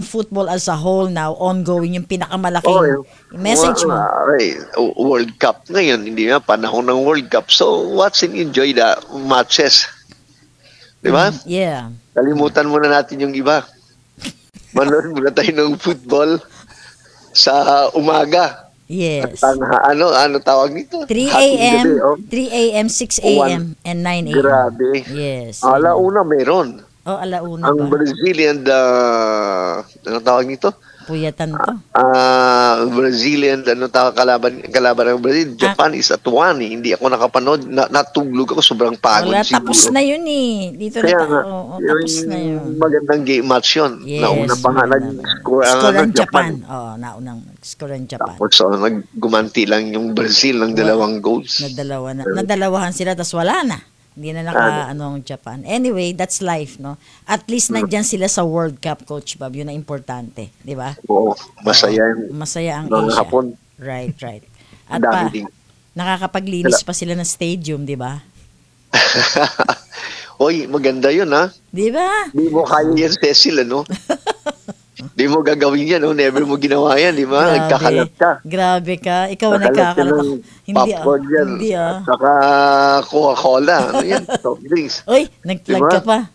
football as a whole now, ongoing, yung pinakamalaking message mo? World Cup ngayon, hindi na panahon ng World Cup. So, watch and enjoy the matches. Di ba? Yeah. Kalimutan muna natin yung iba. Manood muna tayo ng football sa umaga. Yes. At ano tawag nito? 3 a.m., 3 a.m., 6 a.m., and 9 a.m. Grabe. Yes. Alauna meron. Alauna Ang ba? Brazilian, ano tawag nito? Puyatan to. Brazilian, ano tawag kalaban ng Brazil? Japan is at 1 eh. Hindi ako nakapanood. Natulog ako, sobrang pagod Wala, siguro. tapos na yun eh. Dito Kaya na tapos na yun. Magandang game match yun. Yes, Nauna pa nga nag-score ang Japan. Naunang score ang Japan. Tapos gumanti lang yung Brazil ng 2 goals. Nadalawahan sila, tapos wala na. Hindi na ang Japan. Anyway, that's life, no? At least nandyan sila sa World Cup, Coach Bob. Yun ang importante, di ba? Oo, masaya. Masaya ang Asia. Hapon. Right. At nakakapaglinis pa sila ng stadium, di ba? Oy, maganda yun, ha? Di ba? Di mo kaya yan, Cecil, ano? Di mo gagawin yan, no? Never mo ginawa yan, di ba? Nagkakalat ka. Grabe ka. Ikaw ang nagkakalat. Popcorn yan. Hindi At saka Coca-Cola. Ano yan? Soft drinks. Uy, nag-plug ka pa.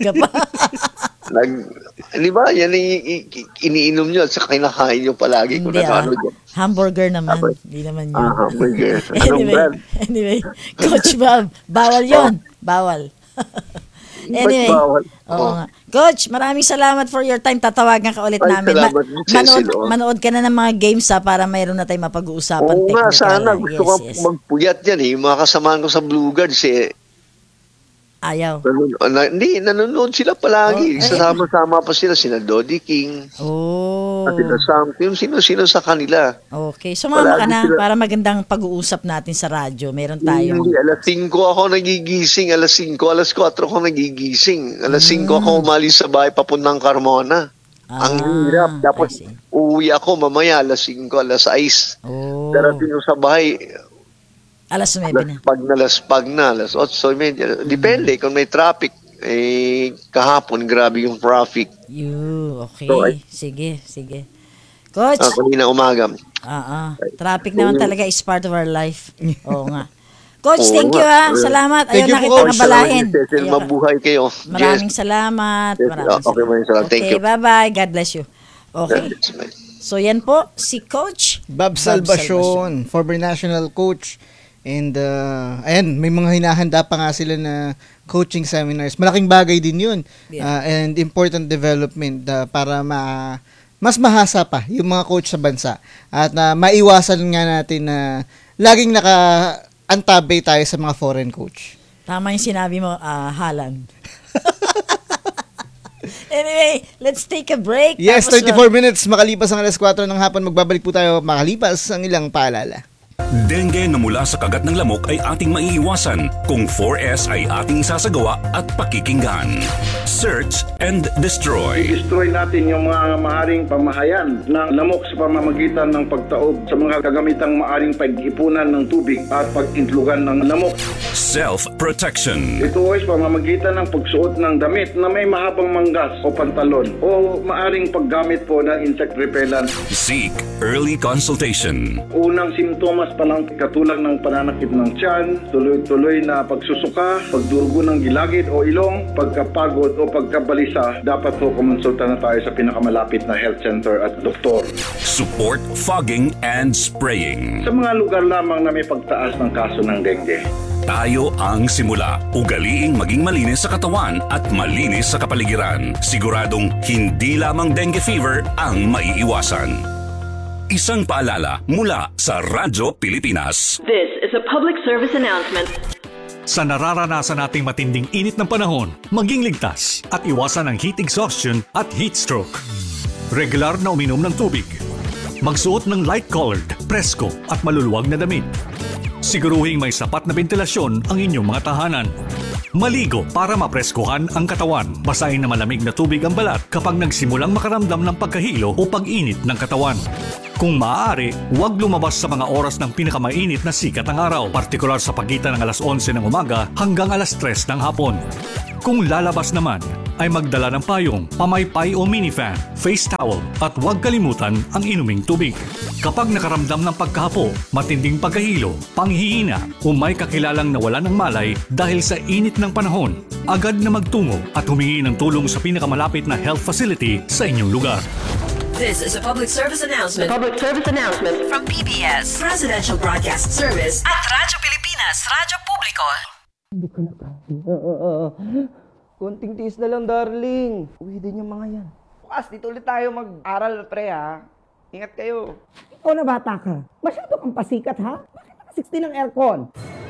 Di ba? Yan iniinom nyo at saka kinakain nyo palagi. Hindi hamburger naman. Hindi naman yun. Hamburger. Anyway, Coach Bob, bawal yun. Bawal. Anyway, Coach, maraming salamat for your time. Tatawagan ka ulit namin. Manood ka na ng mga games para mayroon na tayong mapag-uusapan. Oo nga, sana. Gusto ko magpuyat yan eh. Yung mga kasamahan ko sa Blue Guards ayaw. Hindi, nanonood sila palagi. Sasama-sama pa sila. Sina Dodi King. At sina Sam. Yung sino-sino sa kanila. Okay. Sumama ka na para magandang pag-uusap natin sa radyo. Meron tayo. Hindi, alas 5 ako nagigising. Alas 5, alas 4 ako nagigising. Alas 5 ako umalis sa bahay papuntang Carmona. Ang hirap. Tapos uwi ako mamaya alas 5, alas 6. Darating sa bahay alas 9 na. Laspag na, alas 8:30. Depende kung may traffic. Kahapon, grabe yung traffic. Okay. So, sige. Coach. Kanina umaga. Traffic naman talaga is part of our life. Oo nga. Coach, thank you ha. Salamat. Ayaw na kitang abalahin. Mabuhay kayo. Maraming salamat. Thank you. Bye-bye. God bless you. Okay. So yan po, si Coach Bob Salvacion, former national coach. And ayan, may mga hinahanda pa nga sila na coaching seminars. Malaking bagay din yun. And important development para mas mahasa pa yung mga coach sa bansa. At maiwasan nga natin na laging naka-antabay tayo sa mga foreign coach. Tama yung sinabi mo, Haaland. Anyway, let's take a break. Yes, 34 minutes makalipas ang alas 4 ng hapon. Magbabalik po tayo makalipas ang ilang paalala. Dengue na mula sa kagat ng lamok ay ating maiiwasan kung 4S ay ating sasagawa at pakikinggan. Search and destroy. Destroy natin yung mga maaring pamahayan ng lamok sa pamamagitan ng pagtaob sa mga kagamitang maaring pag-ipunan ng tubig at pag-intlugan ng lamok. Self-protection. Ito ay sa pamamagitan ng pagsuot ng damit na may mahabang manggas o pantalon o maaring paggamit po ng insect repellent. Seek early consultation. Unang simptomas pa lang katulad ng pananakit ng tiyan, tuloy-tuloy na pagsusuka, pagdurugo ng gilagid o ilong, pagkapagod o pagkabalisa, dapat po kumonsulta na tayo sa pinakamalapit na health center at doktor. Support fogging and spraying. Sa mga lugar lamang na may pagtaas ng kaso ng dengue. Tayo ang simula. Ugaliing maging malinis sa katawan at malinis sa kapaligiran. Siguradong hindi lamang dengue fever ang maiiwasan. Isang paalala mula sa Radyo Pilipinas. This is a public service announcement. Sa nararanasan nating matinding init ng panahon, maging ligtas at iwasan ang heat exhaustion at heat stroke. Regular na uminom ng tubig. Magsuot ng light-colored, presko at maluluwag na damit. Siguruhing may sapat na ventilasyon ang inyong mga tahanan. Maligo para mapreskuhan ang katawan. Basahin na malamig na tubig ang balat kapag nagsimulang makaramdam ng pagkahilo o pag-init ng katawan. Kung maaari, huwag lumabas sa mga oras ng pinakamainit na sikat ng araw, partikular sa pagitan ng alas 11 ng umaga hanggang alas 3 ng hapon. Kung lalabas naman, ay magdala ng payong, pamaypay o minifan, face towel at huwag kalimutan ang inuming tubig. Kapag nakaramdam ng pagkahapo, matinding pagkahilo, panghihina o may kakilalang nawalan ng malay dahil sa init ng panahon, agad na magtungo at humingi ng tulong sa pinakamalapit na health facility sa inyong lugar. This is a public service announcement. Public service announcement From PBS, Presidential Broadcast Service at Radyo Pilipinas, Radyo Publiko. Konting tiis na lang, darling. Uwi din yung mga yan. Bukas, dito ulit tayo mag-aral, pre, ha? Ingat kayo. Ikaw na bata ka. Masyado kang pasikat, ha? Bakit naka-60 ng aircon?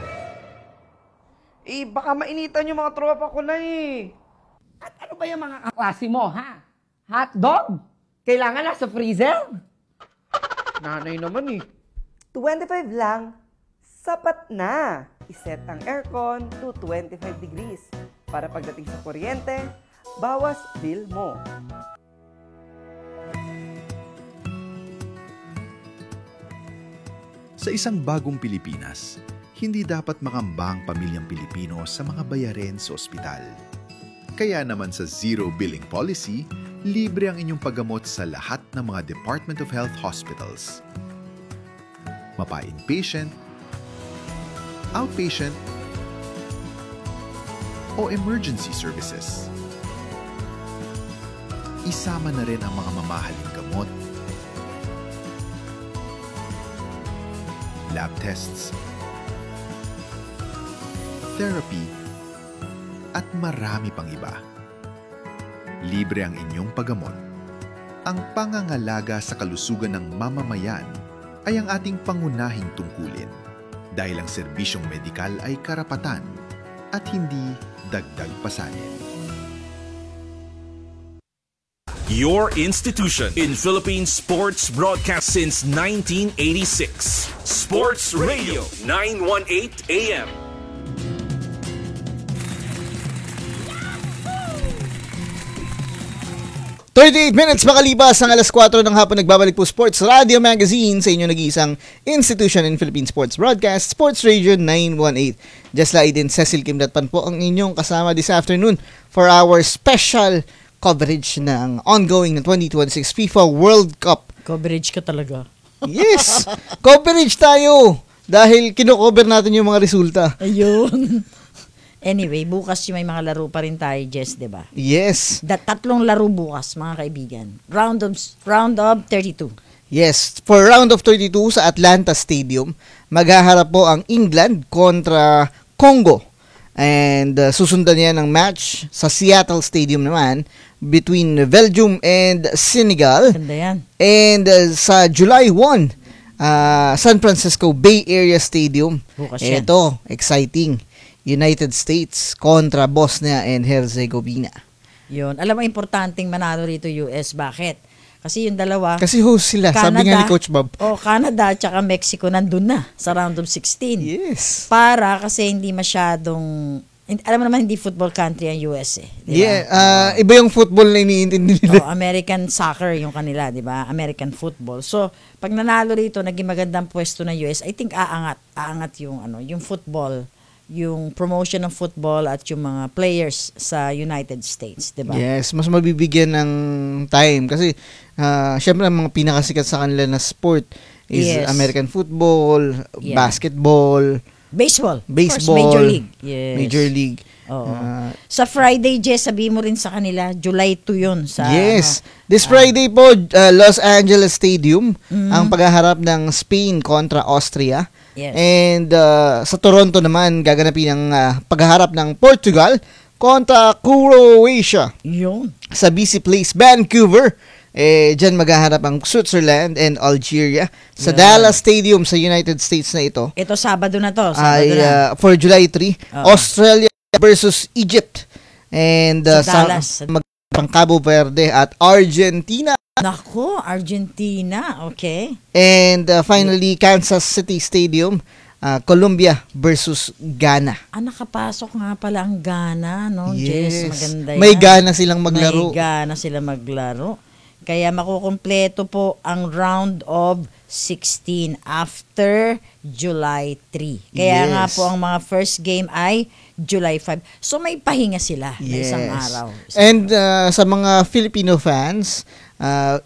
Baka mainitan yung mga tropa ko na, At ano ba yung mga kaklase mo, ha? Hotdog? Kailangan nasa freezer? Nanay naman, 25 lang, sapat na. Iset ang aircon to 25 degrees para pagdating sa kuryente, bawas bill mo. Sa isang bagong Pilipinas, hindi dapat makamba ang pamilyang Pilipino sa mga bayarin sa ospital. Kaya naman sa Zero Billing Policy, libre ang inyong paggamot sa lahat ng mga Department of Health hospitals. Mapa-inpatient, outpatient, o emergency services. Isama na rin ang mga mamahaling gamot, lab tests, therapy, at marami pang iba. Libre ang inyong paggamot. Ang pangangalaga sa kalusugan ng mamamayan ay ang ating pangunahing tungkulin dahil ang serbisyong medikal ay karapatan at hindi dagdag pasanin. Your institution in Philippine sports broadcast since 1986. Sports Radio 918 AM. 38 minutes makalipas ang alas 4 ng hapon, nagbabalik po Sports Radio Magazine sa inyo nag-iisang institution in Philippine Sports Broadcast, Sports Radio 918. Just like din, Cecil Kimdatpan po ang inyong kasama this afternoon for our special coverage ng ongoing na 2026 FIFA World Cup. Coverage ka talaga. Yes! Coverage tayo! Dahil kino-cover natin yung mga resulta. Ayun. Anyway, bukas yung may mga laro pa rin tayo, Jess, di ba? Yes. Tatlong laro bukas, mga kaibigan. Round of 32. Yes. For round of 32 sa Atlanta Stadium, maghaharap po ang England kontra Congo. And susundan niya ng match sa Seattle Stadium naman between Belgium and Senegal. Ganda yan. And sa July 1, San Francisco Bay Area Stadium. Bukas yan. Ito, exciting. United States kontra Bosnia and Herzegovina. Yun. Alam mo, importanteng manalo rito US. Bakit? Kasi yung dalawa... Kasi host sila, Canada, sabi nga ni Coach Bob. Canada at saka Mexico nandun na sa round of 16. Yes. Para kasi hindi masyadong... Alam mo naman, hindi football country ang US eh. Diba? Yeah, iba yung football na iniintindi nila. American soccer yung kanila, di ba? American football. So, pag nanalo rito, naging magandang pwesto ng US, I think aangat yung football, yung promotion ng football at yung mga players sa United States, di ba? Yes, mas mabibigyan ng time kasi syempre ang mga pinakasikat sa kanila na sport is American football, basketball, baseball. Major League. Yes. Major League. Oo. Sa Friday, Jess, sabi mo rin sa kanila, July 2 yun. Yes. This Friday po, Los Angeles Stadium, ang paghaharap ng Spain kontra Austria. Yes. And sa Toronto naman, gaganapin ang paghaharap ng Portugal kontra Croatia. Yun. Sa BC Place, Vancouver, dyan maghaharap ang Switzerland and Algeria. Sa Dallas Stadium sa United States na ito. Ito, Sabado na to. For July 3, Australia versus Egypt. And Dallas. Pang Cabo Verde at Argentina. Nako, Argentina. Okay. And finally, Kansas City Stadium, Colombia versus Ghana. Nakapasok nga pala ang Ghana, no? Yes. Jess, maganda yan. May Ghana silang maglaro. Kaya makukumpleto po ang round of 16 after July 3. Kaya nga po ang mga first game ay July 5. So may pahinga sila na isang araw. And sa mga Filipino fans,